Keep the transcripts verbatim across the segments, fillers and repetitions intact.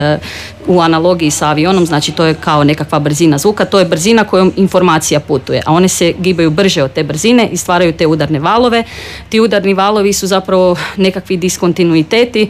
u analogiji sa avionom, znači to je kao nekakva brzina zvuka, to je brzina kojom informacija putuje, a one se gibaju brže od te brzine i stvaraju te udarne valove. Ti udarni valovi su zapravo nekakvi diskontinuiteti,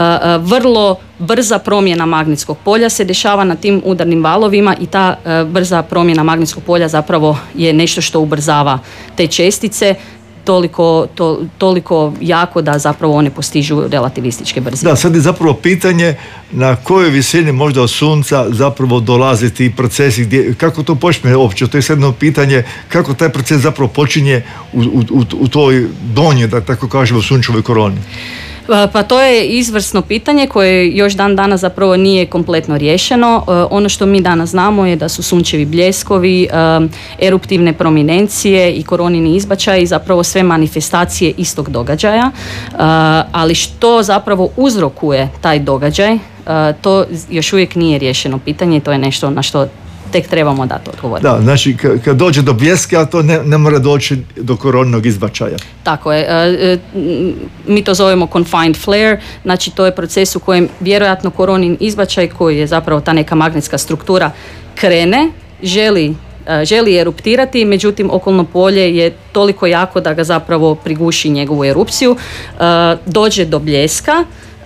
vrlo brza promjena magnetskog polja se dešava na tim udarnim valovima i ta brza promjena magnetskog polja zapravo je nešto što ubrzava te čestice toliko, to, toliko jako da zapravo one postižu relativističke brzine. Da, sad je zapravo pitanje na kojoj visini možda od sunca zapravo dolaze ti procesi, gdje, kako to počne uopće, to je jedno pitanje kako taj proces zapravo počinje u, u, u toj donji, da tako kažemo, sunčevoj koroni. Pa to je izvrsno pitanje koje još dan danas zapravo nije kompletno riješeno. Ono što mi danas znamo je da su sunčevi bljeskovi, eruptivne prominencije i koronini izbačaji zapravo sve manifestacije istog događaja, ali što zapravo uzrokuje taj događaj, to još uvijek nije riješeno pitanje i to je nešto na što tek trebamo dati odgovor. Da, znači kad dođe do bljeska, to ne, ne mora doći do koronnog izbačaja. Tako je. E, mi to zovemo confined flare, znači to je proces u kojem vjerojatno koronin izbačaj, koji je zapravo ta neka magnetska struktura, krene, želi, želi eruptirati, međutim okolno polje je toliko jako da ga zapravo priguši njegovu erupciju, e, dođe do bljeska,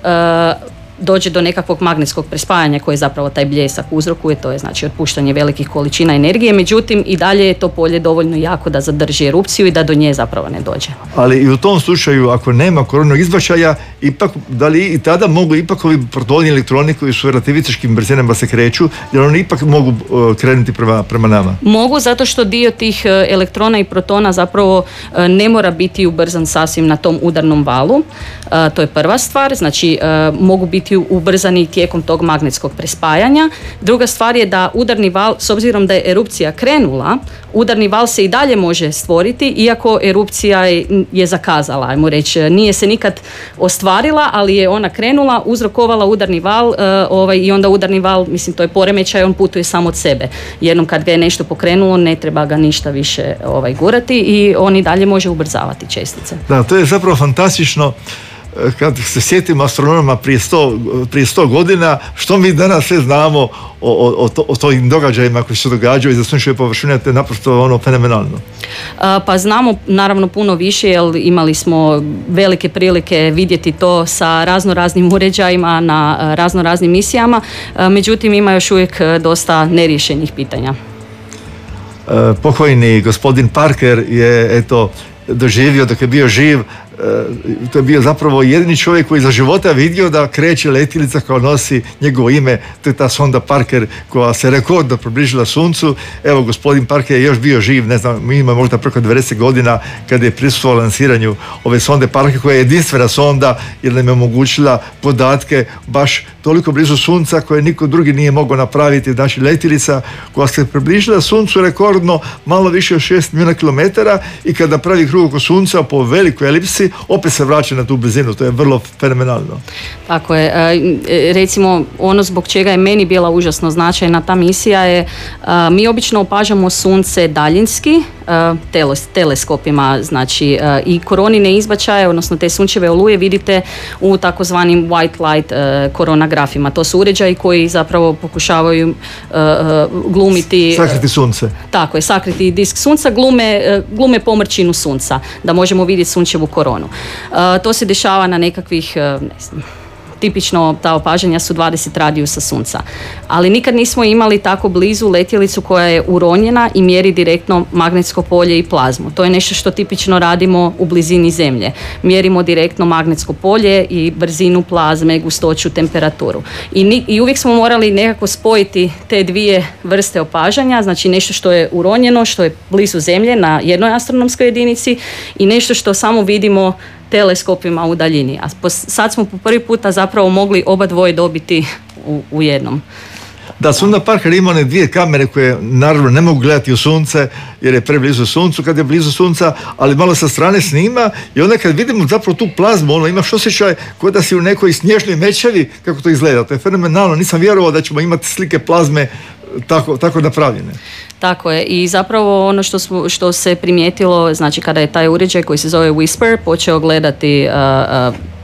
e, dođe do nekakvog magnetskog prespajanja koje zapravo taj bljesak uzrokuje, to je znači otpuštanje velikih količina energije, međutim i dalje je to polje dovoljno jako da zadrži erupciju i da do nje zapravo ne dođe. Ali i u tom slučaju, ako nema koronnog izbačaja, ipak, da li i tada mogu ipak ovi protoni i elektroni koji su relativističkim brzinama se kreću, jer oni ipak mogu uh, krenuti prema, prema nama? Mogu, zato što dio tih uh, elektrona i protona zapravo uh, ne mora biti ubrzan sasvim na tom udarnom valu. Uh, to je prva stvar, znači uh, mogu biti ubrzani tijekom tog magnetskog prespajanja. Druga stvar je da udarni val, s obzirom da je erupcija krenula, udarni val se i dalje može stvoriti, iako erupcija je, je zakazala, ajmo reći. Nije se nikad ostvarila, ali je ona krenula, uzrokovala udarni val, uh, ovaj, i onda udarni val, mislim, to je poremećaj, on putuje sam od sebe. Jednom kad ga je nešto pokrenulo, ne treba ga ništa više ovaj, gurati i on i dalje može ubrzavati čestice. Da, to je zapravo fantastično. Kad se sjetimo astronoma prije sto, prije sto godina, što mi danas sve znamo o, o, o, o tojim događajima koji se događaju iza sunčeve površine, to je naprosto ono fenomenalno. A, pa znamo naravno puno više, jer imali smo velike prilike vidjeti to sa razno raznim uređajima na razno raznim misijama, a, međutim ima još uvijek dosta neriješenih pitanja. E, pokojni gospodin Parker je eto doživio dok je bio živ, to je bio zapravo jedini čovjek koji za života vidio da kreće letjelica koja nosi njegovo ime, to je ta sonda Parker koja se rekordno približila suncu. Evo, gospodin Parker je još bio živ, ne znam, mi ima možda preko devedeset godina kada je prisustvovao lansiranju ove sonde Parker, koja je jedinstvena sonda jer nam je omogućila podatke baš toliko blizu sunca koje niko drugi nije mogao napraviti. Znači letjelica koja se približila suncu rekordno malo više od šest milijuna kilometara i kada pravi krug oko sunca po velikoj elipsi opet se vraća na tu blizinu, to je vrlo fenomenalno. Tako je, recimo ono zbog čega je meni bila užasno značajna ta misija je, mi obično opažamo sunce daljinski, teleskopima, znači i koronine izbačaje, odnosno te sunčeve oluje vidite u takozvanim white light koronografima. To su uređaji koji zapravo pokušavaju glumiti... Sakriti sunce. Tako je, sakriti disk sunca, glume, glume pomrčinu sunca, da možemo vidjeti sunčevu koronu. Uh, to se dešava na nekakvih, uh, ne znam, tipično ta opažanja su dvadeset radijusa sunca. Ali nikad nismo imali tako blizu letjelicu koja je uronjena i mjeri direktno magnetsko polje i plazmu. To je nešto što tipično radimo u blizini Zemlje. Mjerimo direktno magnetsko polje i brzinu plazme, gustoću, temperaturu. I, ni, i uvijek smo morali nekako spojiti te dvije vrste opažanja, znači nešto što je uronjeno, što je blizu Zemlje na jednoj astronomskoj jedinici i nešto što samo vidimo teleskopima u daljini. A sad smo po prvi puta zapravo mogli oba dvoje dobiti u, u jednom. Da, sonda Parker ima one dvije kamere koje naravno ne mogu gledati u sunce jer je preblizu suncu kad je blizu sunca, ali malo sa strane snima i onda kad vidimo zapravo tu plazmu, ono imaš osjećaj kao da si u nekoj snježnoj mećavi kako to izgleda. To je fenomenalno, nisam vjerovao da ćemo imati slike plazme tako, tako napravljene. Tako je, i zapravo ono što, smo, što se primijetilo, znači kada je taj uređaj koji se zove Whisper počeo gledati uh, uh,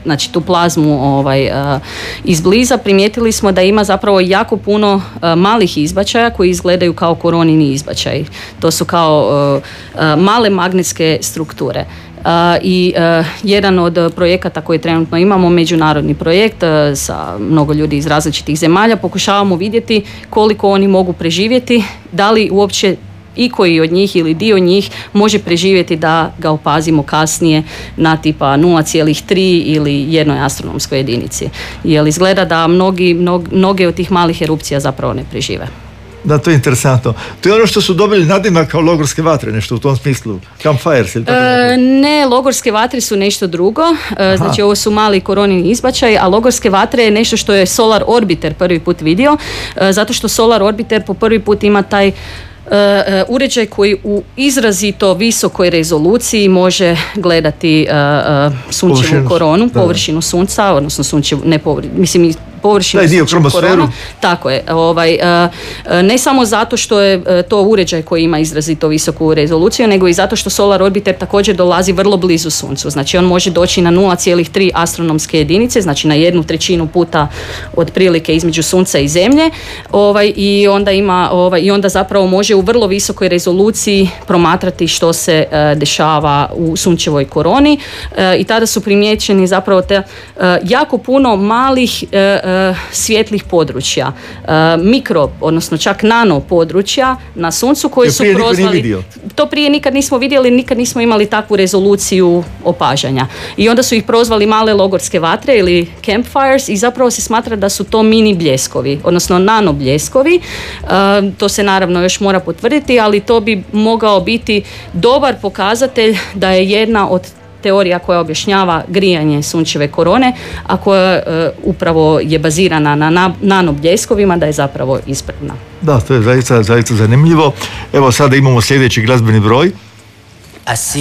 znači tu plazmu ovaj, uh, izbliza, primijetili smo da ima zapravo jako puno uh, malih izbačaja koji izgledaju kao koronini izbačaji. To su kao uh, uh, male magnetske strukture. Uh, I uh, jedan od projekata koji trenutno imamo, međunarodni projekt uh, sa mnogo ljudi iz različitih zemalja, pokušavamo vidjeti koliko oni mogu preživjeti, da li uopće i koji od njih ili dio njih može preživjeti da ga opazimo kasnije na tipa nula zarez tri ili jednoj astronomskoj jedinici. Jer izgleda da mnogi, mnog, mnoge od tih malih erupcija zapravo ne prežive. Da, to je interesantno. To je ono što su dobili nadimak kao logorske vatre, nešto u tom smislu. Campfires ili tako e, ne, logorske vatre su nešto drugo. E, znači ovo su mali koronini izbačaj, a logorske vatre je nešto što je Solar Orbiter prvi put vidio, e, zato što Solar Orbiter po prvi put ima taj Uh, uh, uređaj koji u izrazito visokoj rezoluciji može gledati uh, uh, sunčevu površinu, koronu, da, površinu sunca, odnosno sunčevu, ne površinu, mislim površinu sunčevu koronu. Tako je. Ovaj, uh, ne samo zato što je uh, to uređaj koji ima izrazito visoku rezoluciju, nego i zato što Solar Orbiter također dolazi vrlo blizu suncu. Znači on može doći na nula zarez tri astronomske jedinice, znači na jednu trećinu puta otprilike između sunca i zemlje. Ovaj, i onda ima ovaj, i onda zapravo može u vrlo visokoj rezoluciji promatrati što se uh, dešava u sunčevoj koroni uh, i tada su primijećeni zapravo te uh, jako puno malih uh, svjetlih područja, uh, mikro, odnosno čak nano područja na suncu koji su prozvali. To prije nikad nismo vidjeli, nikad nismo imali takvu rezoluciju opažanja. I onda su ih prozvali male logorske vatre ili campfires i zapravo se smatra da su to mini bljeskovi, odnosno nano bljeskovi. Uh, to se naravno još mora potvrditi, ali to bi mogao biti dobar pokazatelj da je jedna od teorija koja objašnjava grijanje sunčeve korone, a koja uh, upravo je bazirana na, na nanobljeskovima, da je zapravo ispravna. Da, to je zaista, zaista zanimljivo. Evo sada imamo sljedeći glazbeni broj.